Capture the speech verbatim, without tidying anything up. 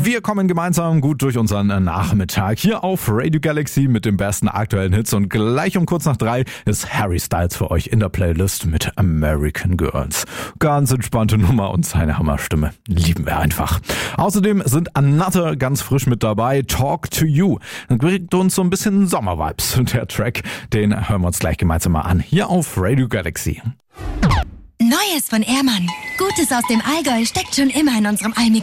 Wir kommen gemeinsam gut durch unseren Nachmittag hier auf Radio Galaxy mit den besten aktuellen Hits und gleich um kurz nach drei ist Harry Styles für euch in der Playlist mit American Girls. Ganz entspannte Nummer und seine Hammerstimme lieben wir einfach. Außerdem sind Another ganz frisch mit dabei, Talk to You. Das bringt uns so ein bisschen Sommervibes, der Track, den hören wir uns gleich gemeinsam mal an, hier auf Radio Galaxy. Neues von Ehrmann. Gutes aus dem Allgäu steckt schon immer in unserem Almi